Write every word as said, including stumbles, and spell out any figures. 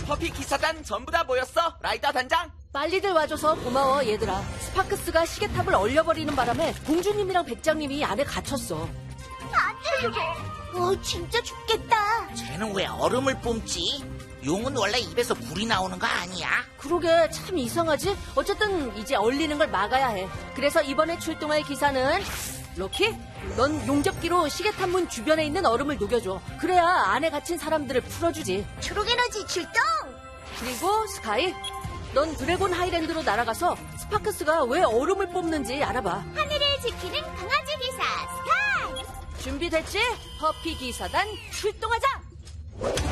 퍼피 기사단 전부 다 모였어, 라이더 단장. 빨리들 와줘서 고마워, 얘들아. 스파크스가 시계탑을 얼려버리는 바람에 공주님이랑 백장님이 안에 갇혔어. 어, 진짜 죽겠다. 쟤는 왜 얼음을 뿜지? 용은 원래 입에서 불이 나오는 거 아니야? 그러게 참 이상하지? 어쨌든 이제 얼리는 걸 막아야 해. 그래서 이번에 출동할 기사는 로키, 넌 용접기로 시계탑 문 주변에 있는 얼음을 녹여줘. 그래야 안에 갇힌 사람들을 풀어주지. 초록에너지 출동! 그리고 스카이, 넌 드래곤 하이랜드로 날아가서 스파크스가 왜 얼음을 뽑는지 알아봐. 하늘을 지키는 강아지 기사 스카이! 준비됐지? 퍼피 기사단 출동하자!